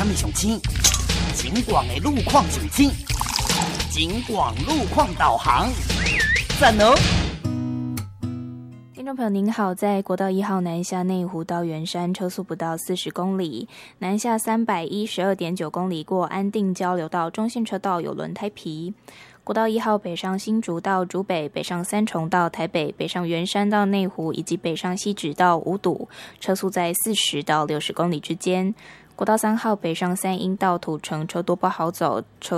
什么上清？警广的路况上清，警广路况导航，赞哦！ 听众朋友您好，在国道1号南下内湖到圆山车速不到40公里，南下312.9公里过安定交流道中线车道有轮胎皮。国道1号北上新竹到竹北，北上三重到台北，北上圆山到内湖，以及北上西指到五堵，车速在40到60公里之间。国道3号北上三鹰到土城，车多不好走，车